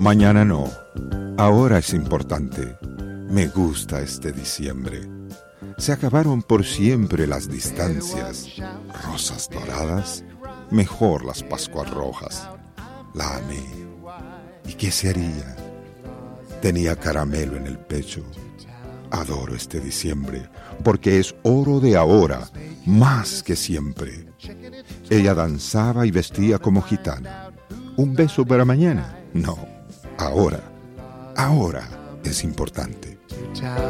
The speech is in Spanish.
Mañana no, ahora es importante. Me gusta este diciembre. Se acabaron por siempre las distancias. Rosas doradas, mejor las Pascuas rojas. La amé. ¿Y qué se haría? Tenía caramelo en el pecho. Adoro este diciembre, porque es oro de ahora, más que siempre. Ella danzaba y vestía como gitana. ¿Un beso para mañana? No, ahora es importante.